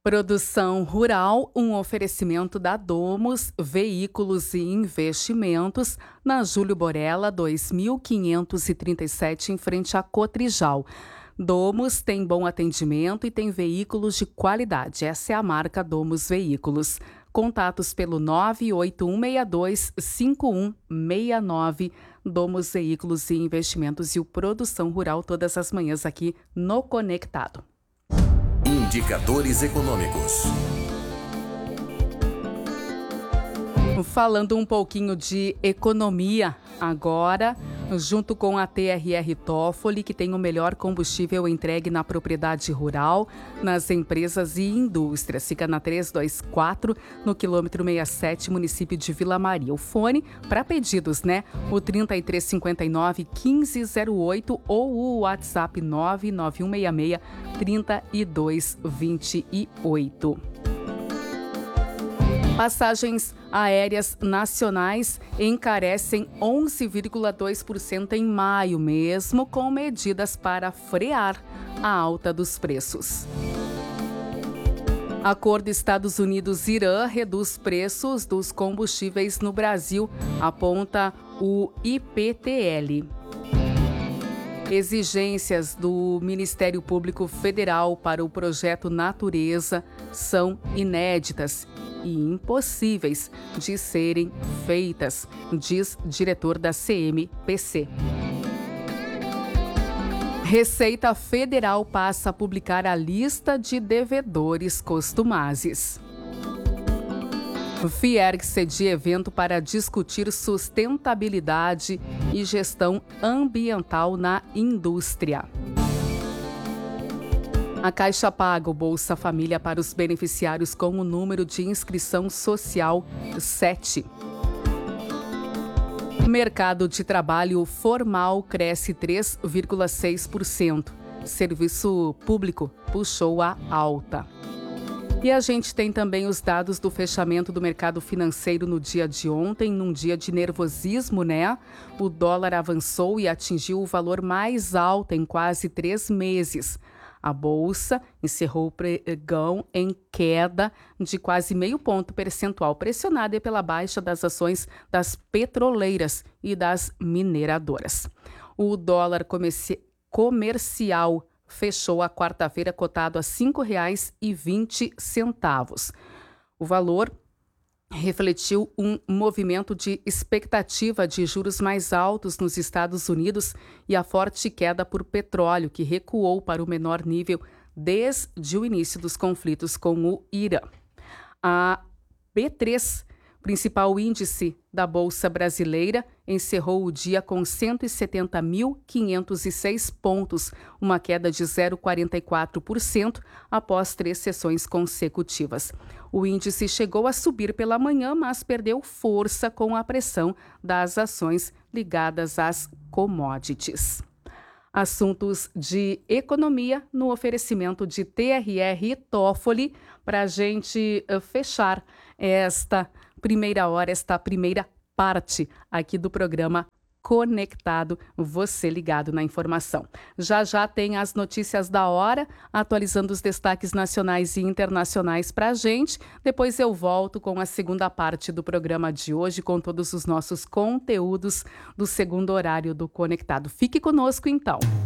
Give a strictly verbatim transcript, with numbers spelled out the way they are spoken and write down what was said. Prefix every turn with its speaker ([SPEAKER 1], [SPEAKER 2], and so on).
[SPEAKER 1] Produção Rural, um oferecimento da Domus, Veículos e Investimentos, na Júlio Borella, dois mil quinhentos e trinta e sete, em frente a Cotrijal. Domus tem bom atendimento e tem veículos de qualidade. Essa é a marca Domus Veículos. Contatos pelo nove oito um seis dois cinco um seis nove. Domus Veículos e Investimentos e o Produção Rural todas as manhãs aqui no Conectado.
[SPEAKER 2] Indicadores econômicos.
[SPEAKER 1] Falando um pouquinho de economia agora, junto com a T R R Toffoli, que tem o melhor combustível entregue na propriedade rural, nas empresas e indústrias. Fica na trezentos e vinte e quatro, no quilômetro sessenta e sete, município de Vila Maria. O fone para pedidos, né? O trinta e três cinquenta e nove, quinze zero oito ou o WhatsApp nove nove um seis seis, trinta e dois vinte e oito. Passagens aéreas nacionais encarecem onze vírgula dois por cento em maio, mesmo com medidas para frear a alta dos preços. Acordo Estados Unidos-Irã reduz preços dos combustíveis no Brasil, aponta o I P T L. Exigências do Ministério Público Federal para o projeto Natureza são inéditas e impossíveis de serem feitas, diz diretor da C M P C. Receita Federal passa a publicar a lista de devedores costumazes. Fiergs cedia evento para discutir sustentabilidade e gestão ambiental na indústria. A Caixa paga o Bolsa Família para os beneficiários com o número de inscrição social sete. Mercado de trabalho formal cresce três vírgula seis por cento. Serviço público puxou a alta. E a gente tem também os dados do fechamento do mercado financeiro no dia de ontem, num dia de nervosismo, né? O dólar avançou e atingiu o valor mais alto em quase três meses. A Bolsa encerrou o pregão em queda de quase meio ponto percentual, pressionada pela baixa das ações das petroleiras e das mineradoras. O dólar comerci- comercial fechou a quarta-feira cotado a cinco reais e vinte centavos. O valor refletiu um movimento de expectativa de juros mais altos nos Estados Unidos e a forte queda por petróleo, que recuou para o menor nível desde o início dos conflitos com o Irã. A B três, principal índice da Bolsa Brasileira, encerrou o dia com cento e setenta mil quinhentos e seis pontos, uma queda de zero vírgula quarenta e quatro por cento após três sessões consecutivas. O índice chegou a subir pela manhã, mas perdeu força com a pressão das ações ligadas às commodities. Assuntos de economia no oferecimento de T R R Toffoli, para a gente uh, fechar esta primeira hora, esta primeira parte aqui do programa Conectado, você ligado na informação. Já já tem as notícias da hora, atualizando os destaques nacionais e internacionais para a gente. Depois eu volto com a segunda parte do programa de hoje, com todos os nossos conteúdos do segundo horário do Conectado. Fique conosco então.